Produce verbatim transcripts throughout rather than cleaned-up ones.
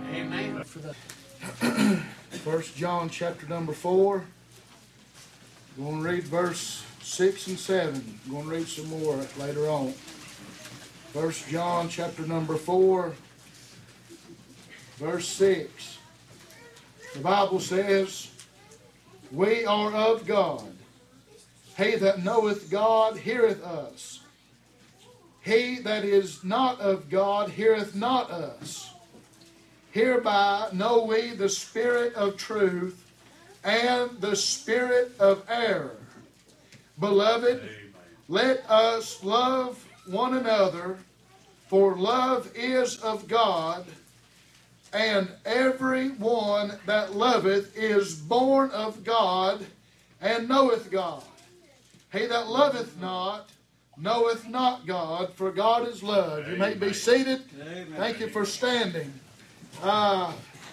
Amen. First John chapter number four. I'm going to read verse six and seven. I'm going to read some more later on. First John chapter number four, verse six. The Bible says, "We are of God. He that knoweth God heareth us. He that is not of God heareth not us. Hereby know we the spirit of truth and the spirit of error. Beloved, Amen. Let us love one another, for love is of God, and every one that loveth is born of God and knoweth God. He that loveth not knoweth not God, for God is love." Amen. You may be seated. Amen. Thank you for standing. Uh,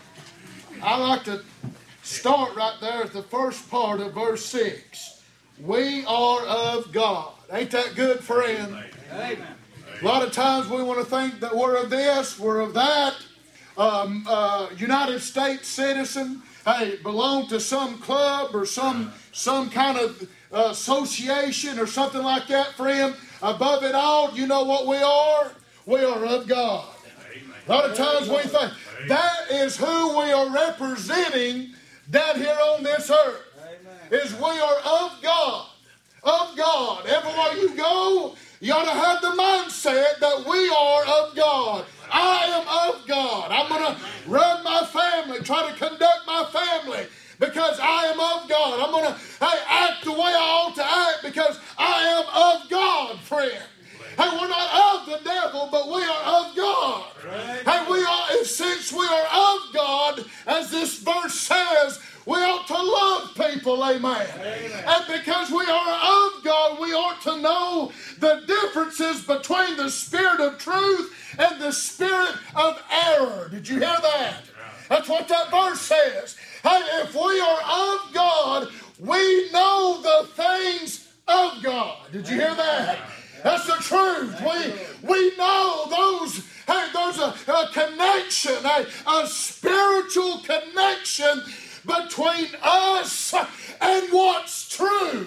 I like to start right there at the first part of verse six. We are of God. Ain't that good, friend? Amen. A lot of times we want to think that we're of this, we're of that. Um, uh, United States citizen, hey, belong to some club or some some kind of uh, association or something like that, friend. Above it all, you know what we are? We are of God. Amen. A lot of times we think that is who we are representing down here on this earth. Amen. Is we are of God. Of God. Everywhere you go, you ought to have the mindset that we are of God. I am of God. I'm going to run my family, try to conduct my family because I am of God. I'm going to hey, act the way I ought to act because I am of God, friend. Hey, we're not of the devil, but we are of God. Right. Hey, we are, since we are of God, as this verse says, we ought to love people, amen. Amen. And because we are of God, we ought to know the differences between the spirit of truth and the spirit of error. Did you hear that? That's what that verse says. Hey, if we are of God, we know the things of God. Did you hear that? That's the truth. We, we know those, hey, there's a, a connection, a, a spiritual connection between us and what's true.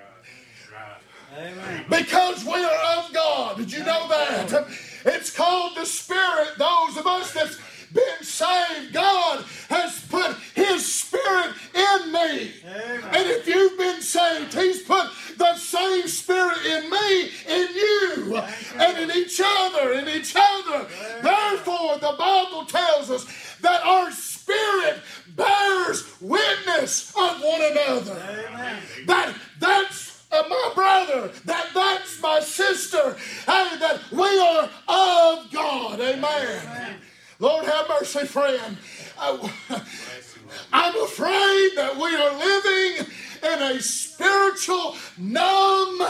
Amen. Because we are of God. Did you know that? It's called the Spirit. Those of us that's been saved, God has put His Spirit in me. Amen. And if you've been saved, He's put the same Spirit in me, in you, and in each other, in each other. Amen. Therefore, the Bible tells us that our spirit bears witness of one another. Amen. That that's Uh, my brother, that that's my sister, hey, that we are of God. Amen. Amen. Lord have mercy, friend. Uh, I'm afraid that we are living in a spiritual numb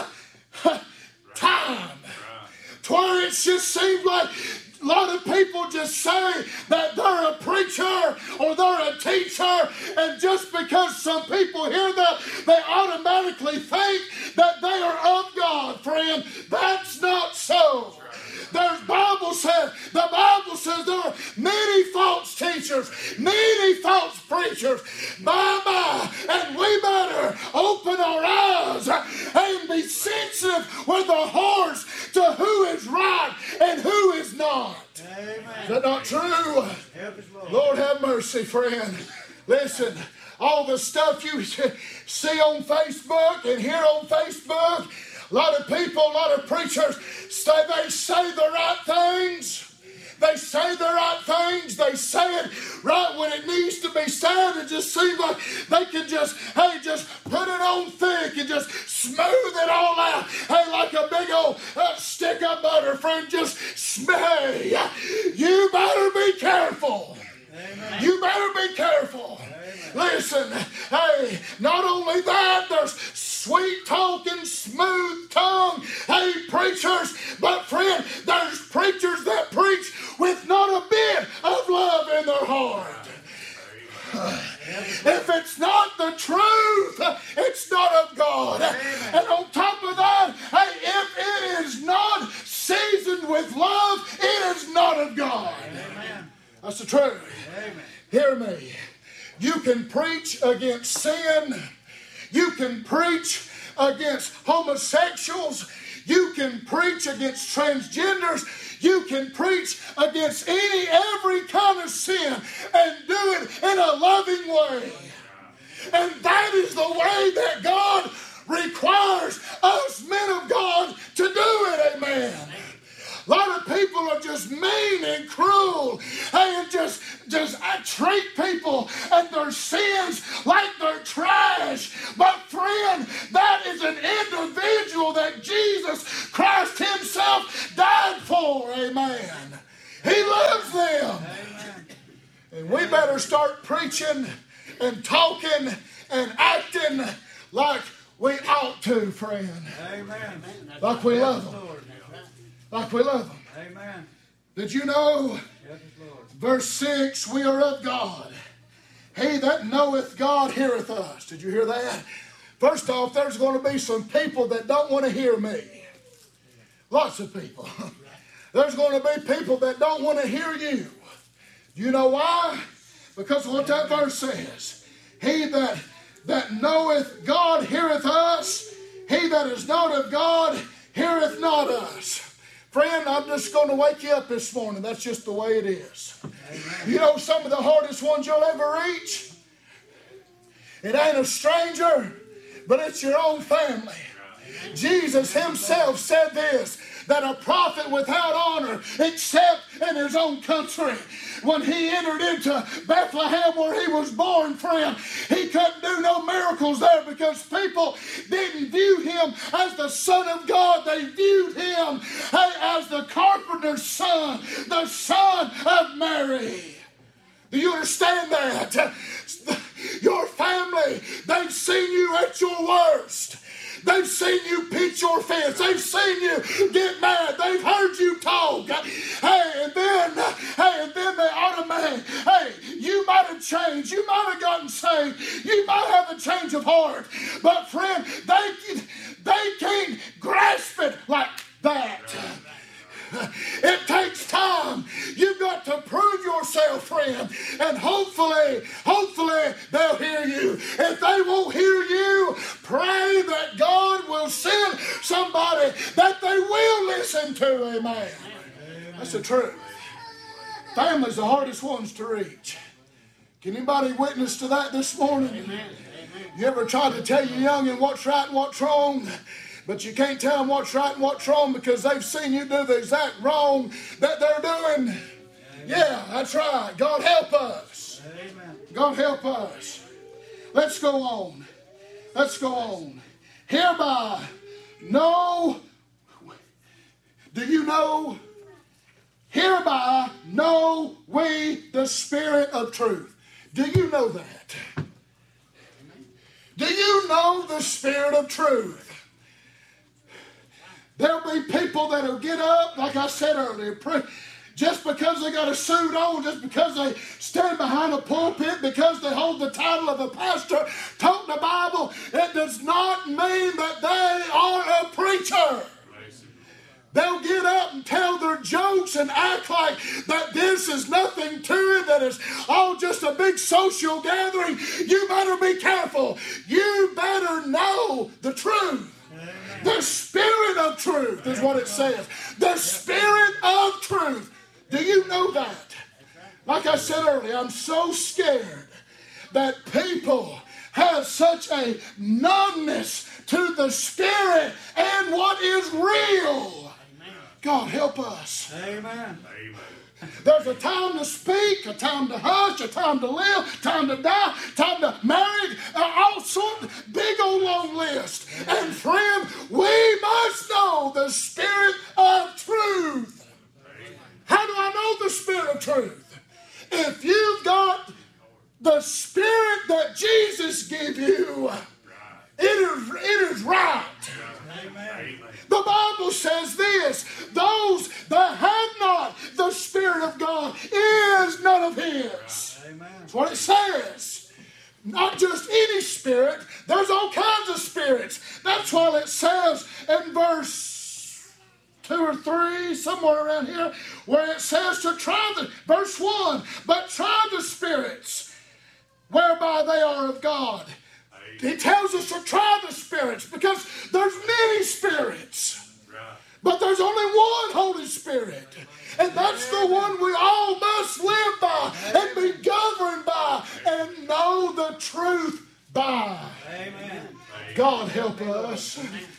time to where it just seems like a lot of people just say that they're a preacher or they're a teacher, and just because some people hear that, they automatically think that they are of God, friend. That's not so. There's Bible says, the Bible says there are many false teachers, many false preachers. Bye bye. And we better open our eyes and be sensitive with our hearts to who is right and who is not. Amen. Is that not true? Lord have mercy, friend. Listen, all the stuff you see on Facebook and hear on Facebook, a lot of people, a lot of preachers say they say the right things. They say the right things. They say it right when it needs to be said. It just seems like they can just, hey, just put it on thick and just smooth it all out. Hey, like a big old uh, stick of butter, friend. Just, hey, you better be careful. Amen. You better be careful. Amen. Listen, hey, not only that, there's sweet talking, smooth tongue, hey, preachers, but friend, there's preachers that preach with not a bit of love in their heart. If it's not the truth, it's not of God. Amen. And on top of that, hey, if it is not seasoned with love, it is not of God. Amen. That's the truth. Amen. Hear me. You can preach against sin. You can preach against homosexuals. You can preach against transgenders. You can preach against any, every kind of sin and do it in a loving way. And that is the way that God requires us men of God to do it. Amen. A lot of people are just mean and cruel and just, just treat people and their sins like they're trash. But friend, that is an individual that Jesus Christ himself died for. Amen. He loves them. Amen. And we better start preaching and talking and acting like we ought to, friend. Amen. Like we love them. Like we love them. Amen. Did you know? Yes, Lord. Verse six, we are of God. He that knoweth God heareth us. Did you hear that? First off, there's going to be some people that don't want to hear me. Lots of people. There's going to be people that don't want to hear you. Do you know why? Because of what that verse says. He that, that knoweth God heareth us. He that is not of God heareth not us. Friend, I'm just going to wake you up this morning. That's just the way it is. Amen. You know some of the hardest ones you'll ever reach? It ain't a stranger, but it's your own family. Amen. Jesus himself said this, that a prophet without honor except in his own country. When he entered into Bethlehem where he was born, friend, he couldn't do no miracles there because people didn't view him as the Son of God. They viewed him as the carpenter's son, the son of Mary. Do you understand that? Your family, they've seen you at your worst. They've seen you pitch your fence. They've seen you get mad. They've heard you talk. Hey, and then, hey, and then they automatically, hey, you might have changed. You might have gotten saved. You might have a change of heart. But friend, they, they can't grasp it like that. It takes time. You've got to prove yourself, friend. And hopefully, hopefully they'll hear you. If they won't hear you, pray that God will send somebody that they will listen to. Amen. Amen. That's the truth. Family's the hardest ones to reach. Can anybody witness to that this morning? Amen. Amen. You ever tried to tell your youngin' what's right and what's wrong? But you can't tell them what's right and what's wrong because they've seen you do the exact wrong that they're doing. Amen. Yeah, that's right. God help us. Amen. God help us. Let's go on. Let's go on. Hereby know, do you know? Hereby know we the Spirit of truth. Do you know that? Do you know the Spirit of truth? There'll be people that'll get up, like I said earlier, just because they got a suit on, just because they stand behind a pulpit, because they hold the title of a pastor, toting the Bible, it does not mean that they are a preacher. They'll get up and tell their jokes and act like that this is nothing to it, that it's all just a big social gathering. You better be careful. You better know the truth. The Spirit of truth is what it says. The Spirit of truth. Do you know that? Like I said earlier, I'm so scared that people have such a numbness to the Spirit and what is real. God help us. Amen. There's a time to speak, a time to hush, a time to live, time to die, time to marry, uh, all sorts, big old long list. And friend, we must know the Spirit of truth. How do I know the Spirit of truth? If you've got the Spirit that Jesus gave you, it is, it is right. Amen. The Bible says this, those that have not the Spirit of God is none of His. Amen. That's what it says. Not just any spirit, there's all kinds of spirits. That's what it says in verse two or three, somewhere around here, where it says to try the, verse one, but try the spirits whereby they are of God. He tells us to try the spirits because there's many spirits, but there's only one Holy Spirit. And that's the one we all must live by and be governed by and know the truth by. Amen. God help us.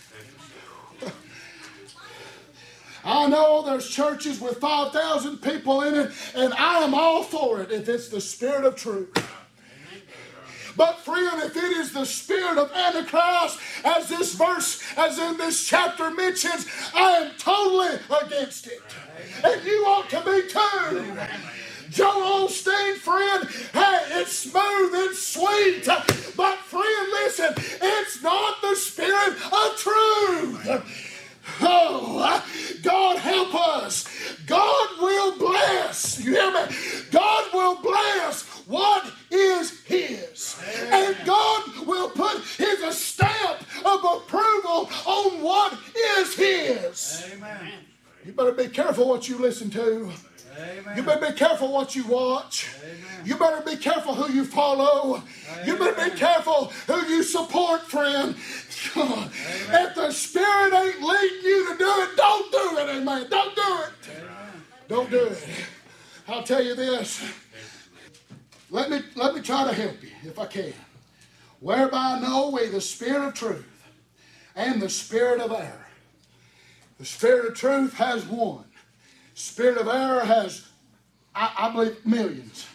I know there's churches with five thousand people in it, and I am all for it if it's the Spirit of truth. But friend, if it is the spirit of Antichrist, as this verse, as in this chapter mentions, I am totally against it. And you ought to be too. Joel Osteen, friend, hey, it's smooth, it's sweet. But friend, listen, it's not the spirit of truth. Oh, God help us. God will bless. You hear me? God will bless what is His. And God will put His stamp of approval on what is His. Amen. You better be careful what you listen to. Amen. You better be careful what you watch. Amen. You better be careful who you follow. Amen. You better be careful who you support, friend. If the Spirit ain't leading you to do it, don't do it, amen. Don't do it. Amen. Don't do it. I'll tell you this. Let me, let me try to help you, if I can. Whereby know we the Spirit of truth and the spirit of error. The Spirit of truth has one. Spirit of error has, I, I believe, millions.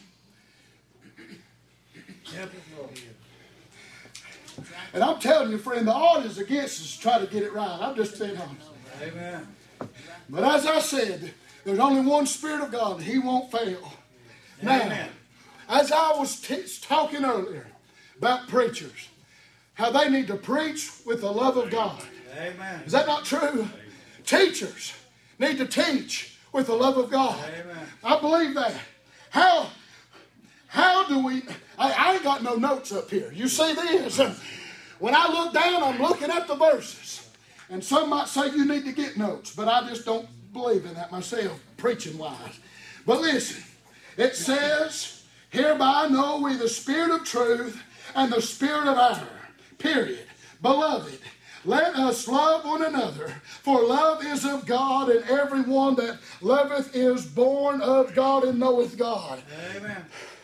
And I'm telling you, friend, the odds is against us to try to get it right. I'm just being honest. Amen. But as I said, there's only one Spirit of God, and He won't fail. Now, Amen. as I was t- talking earlier about preachers, how they need to preach with the love of God. Amen. Is that not true? Teachers need to teach with the love of God. Amen. I believe that. How, how do we... I, I ain't got no notes up here. You see this? When I look down, I'm looking at the verses. And some might say you need to get notes, but I just don't believe in that myself, preaching-wise. But listen, it says, hereby know we the spirit of truth and the spirit of error. Period. Beloved, let us love one another, for love is of God, and everyone that loveth is born of God and knoweth God. Amen.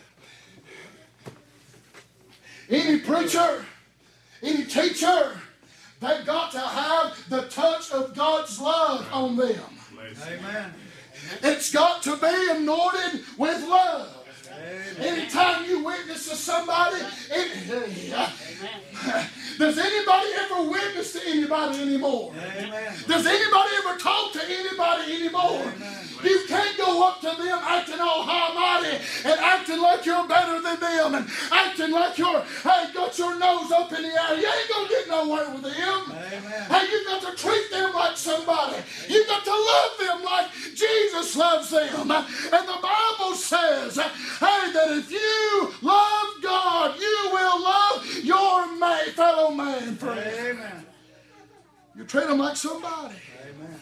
Any preacher, any teacher, they've got to have the touch of God's love on them. Amen. It's got to be anointed with love. Amen. Anytime you witness to somebody, it, does anybody ever witness to anybody anymore? Amen. Does anybody ever talk to anybody anymore? Amen. You can't go up to them acting all high-mighty and acting like you're better than them and acting like you're, hey, got your nose up in the air. You ain't going to get nowhere with them. Amen. Hey, you got to treat them like somebody. You got to love them like Jesus loves them. And the Bible says, hey, that if you love God, you will love your man, fellow man, friend. Amen. You treat them like somebody. Amen.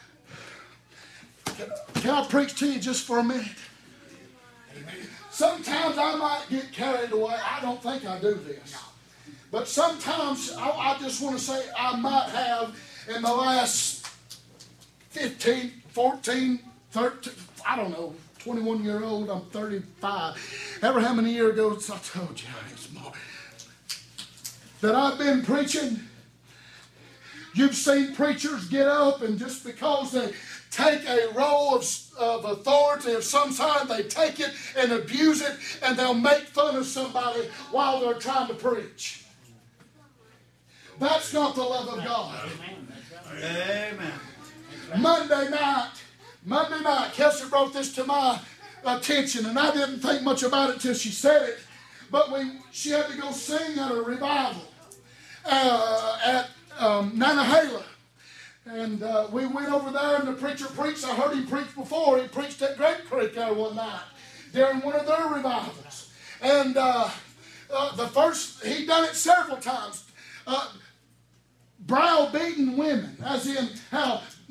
Can I preach to you just for a minute? Sometimes I might get carried away. I don't think I do this. But sometimes I, I just want to say I might have in the last fifteen, fourteen, thirteen, I don't know, twenty-one year old, I'm thirty-five. Ever how many years ago, I told you, it's more, that I've been preaching. You've seen preachers get up and just because they take a role of, of authority of some kind, they take it and abuse it, and they'll make fun of somebody while they're trying to preach. That's not the love of God. Amen. Monday night, Monday night, Kelsey brought this to my attention, and I didn't think much about it till she said it. But we, she had to go sing at a revival uh, at um, Nantahala. And uh, we went over there, and the preacher preached. I heard him preach before. He preached at Great Creek there one night during one of their revivals. And uh, uh, the first, he done it several times. Uh, browbeaten women, as in how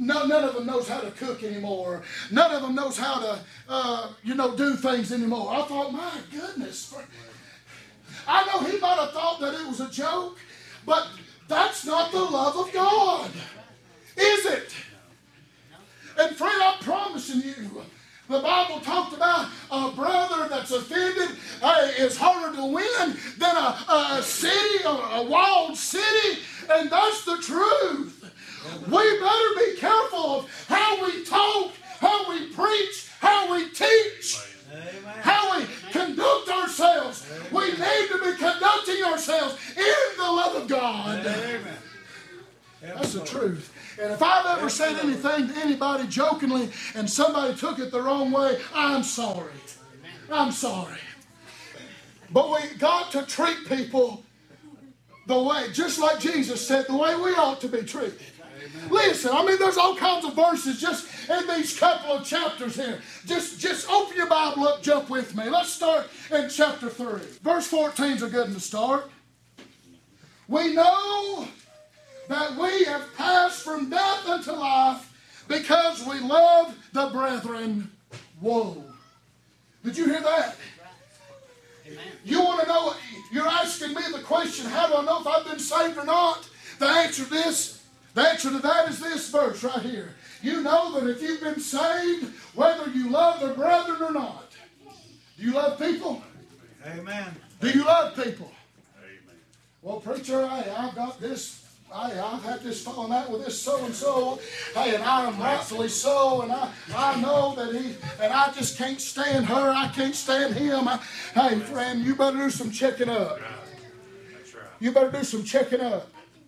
no, none of them knows how to cook anymore. None of them knows how to, uh, you know, do things anymore. I thought, my goodness. I know he might have thought that it was a joke, but that's not the love of God, is it? And friend, I'm promising you, the Bible talked about a brother that's offended uh, is harder to win than a, a city, a, a walled city, and that's the truth. We better be careful of how we talk, how we preach, how we teach, Amen. How we conduct ourselves. Amen. We need to be conducting ourselves in the love of God. Amen. That's the truth. And if I've ever said anything to anybody jokingly and somebody took it the wrong way, I'm sorry. I'm sorry. But we got to treat people the way, just like Jesus said, the way we ought to be treated. Amen. Listen, I mean, there's all kinds of verses just in these couple of chapters here. Just, just open your Bible up, jump with me. Let's start in chapter three. Verse fourteen is a good one to start. We know that we have passed from death unto life because we love the brethren. Whoa. Did you hear that? Amen. You want to know, you're asking me the question, how do I know if I've been saved or not? The answer to this, the answer to that is this verse right here. You know that if you've been saved, whether you love the brethren or not. Do you love people? Amen. Do you love people? Amen. Well, preacher, I, I've got this. I, I've had this falling out with this so-and-so, hey, and I am rightfully so, and I, I know that he, and I just can't stand her, I can't stand him. I, hey, friend, you better do some checking up. That's right. You better do some checking up.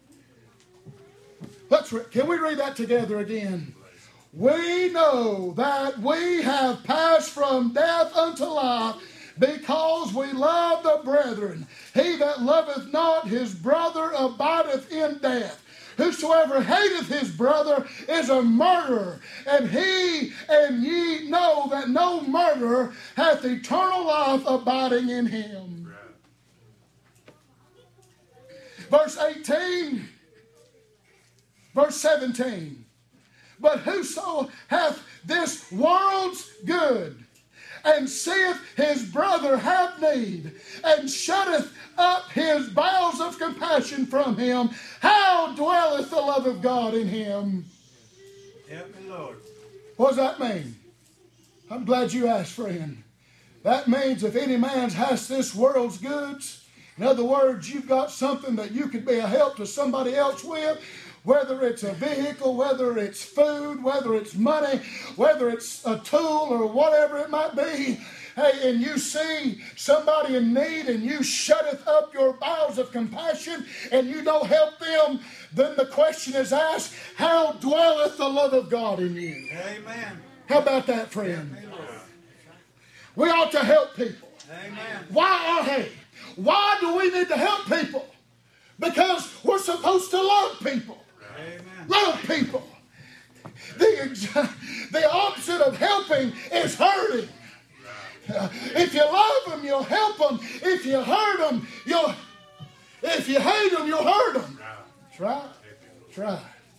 Let's re- can we read that together again? We know that we have passed from death unto life, because we love the brethren. He that loveth not his brother abideth in death. Whosoever hateth his brother is a murderer. And he and ye know that no murderer hath eternal life abiding in him. Verse eighteen. Verse seventeen. But whoso hath this world's good, and seeth his brother have need, and shutteth up his bowels of compassion from him, how dwelleth the love of God in him? Help me, Lord. What does that mean? I'm glad you asked, friend. That means if any man has this world's goods, in other words, you've got something that you could be a help to somebody else with, whether it's a vehicle, whether it's food, whether it's money, whether it's a tool or whatever it might be. Hey, and you see somebody in need and you shutteth up your bowels of compassion and you don't help them, then the question is asked, how dwelleth the love of God in you? Amen. How about that, friend? We ought to help people. Amen. Why are they? Why do we need to help people? Because we're supposed to love people. Amen. Love people. The, the opposite of helping is hurting. Uh, if you love them, you'll help them. If you hurt them, you'll. If you hate them, you'll hurt them. That's right. That's right.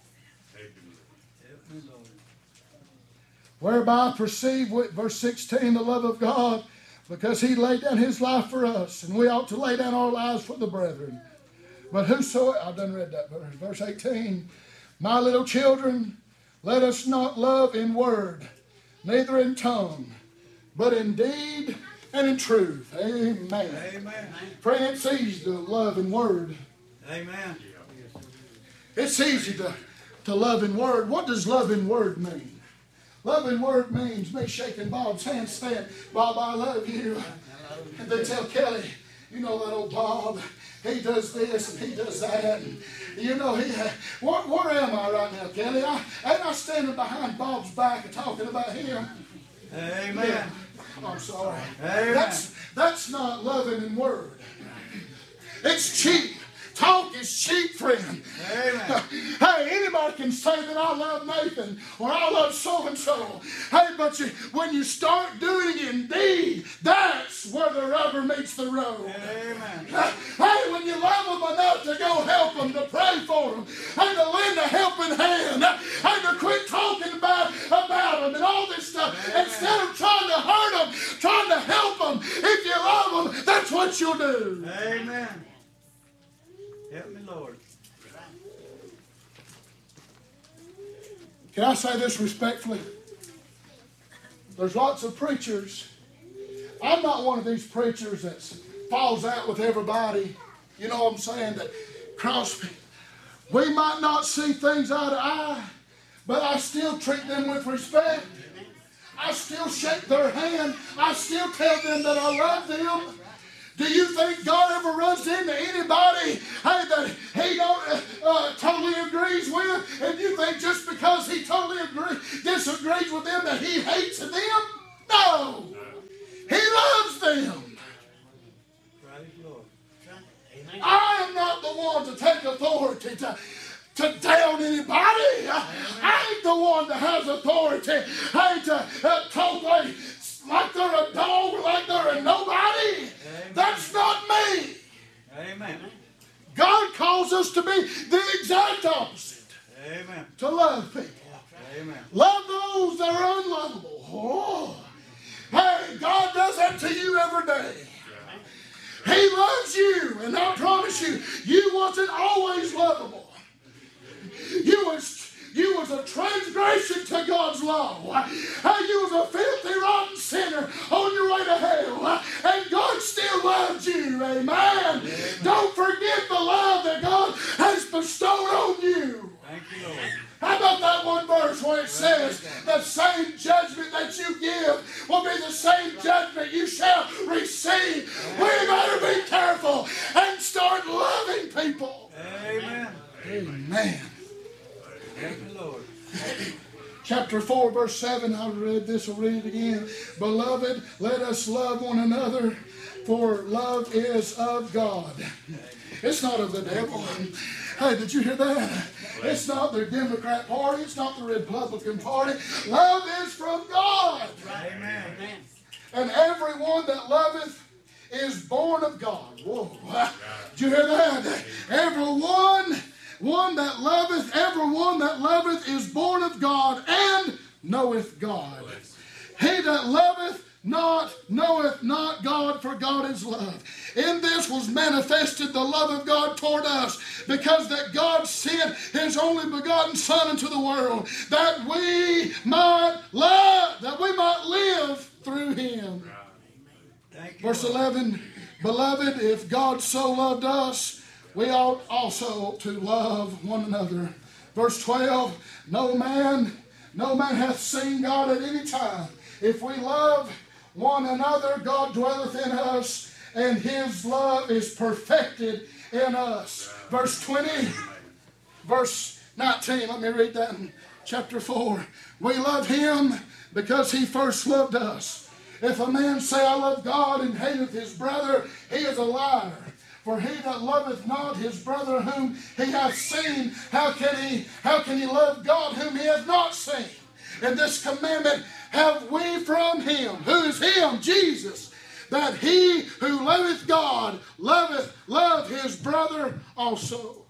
Whereby I perceive, verse sixteen, the love of God, because he laid down his life for us, and we ought to lay down our lives for the brethren. But whosoever, I've done read that verse, verse eighteen, my little children, let us not love in word, neither in tongue, but in deed and in truth. Amen. Amen. Friend, it's easy to love in word. Amen. It's easy to, to love in word. What does love in word mean? Love in word means me shaking Bob's hand, saying, Bob, I love you. And they tell Kelly, you know that old Bob, he does this and he does that. And, you know, he. Where, where am I right now, Kelly? I, ain't I standing behind Bob's back and talking about him? Amen. Yeah. I'm sorry. Amen. That's, that's not loving in word. It's cheap. Talk is cheap, friend. Amen. Hey, anybody can say that I love Nathan or I love so-and-so. Hey, but you, when you start doing it in deed, that's where the rubber meets the road. Amen. Hey, when you love them enough to go help them, to pray for them, and to lend a helping hand, and to quit talking about, about them and all this stuff, instead of trying to hurt them, trying to help them, if you love them, that's what you'll do. Amen. Help me, Lord. Can I say this respectfully? There's lots of preachers. I'm not one of these preachers that falls out with everybody. You know what I'm saying? That cross. We might not see things eye to eye, but I still treat them with respect. I still shake their hand. I still tell them that I love them. Do you think God ever runs into anybody, hey, that he don't uh, uh, totally agrees with? And you think just because he totally agree, disagrees with them that he hates them? No. He loves them. Praise the Lord. I am not the one to take authority to, to down anybody. I, I ain't the one that has authority, hey, to uh, talk like, like they're a dog or like they're a nobody. Amen. That's not me. Amen. God calls us to be the exact opposite. Amen. To love people. Amen. Love those that are unlovable. Oh. Hey, God does that to you every day. He loves you, and I promise you, you wasn't always lovable. You was You was a transgression to God's law. You was a filthy, rotten sinner on your way to hell. And God still loves you. Amen. Amen. Don't forget the love that God has bestowed on you. Thank you, Lord. How about that one verse where it says, the same judgment that you give will be the same judgment you shall receive. We better be careful and start loving people. Amen. Amen. Thank you, Lord. Chapter four, verse seven, I read this, I'll read it again. Beloved, let us love one another, for love is of God. It's not of the devil. Hey, did you hear that? It's not the Democrat Party. It's not the Republican Party. Love is from God. Amen. And everyone that loveth is born of God. Whoa. Did you hear that? Everyone... One that loveth, everyone that loveth is born of God and knoweth God. He that loveth not knoweth not God, for God is love. In this was manifested the love of God toward us, because that God sent his only begotten Son into the world, that we might love, that we might live through him. Thank you, Verse Lord. eleven, beloved, if God so loved us, we ought also to love one another. Verse twelve, no man, no man hath seen God at any time. If we love one another, God dwelleth in us, and his love is perfected in us. Verse twenty, verse nineteen, let me read that in chapter four. We love him because he first loved us. If a man say, I love God, and hateth his brother, he is a liar. For he that loveth not his brother whom he hath seen, how can he, how can he love God whom he hath not seen? And this commandment have we from him. Who is him? Jesus. That he who loveth God loveth, love his brother also.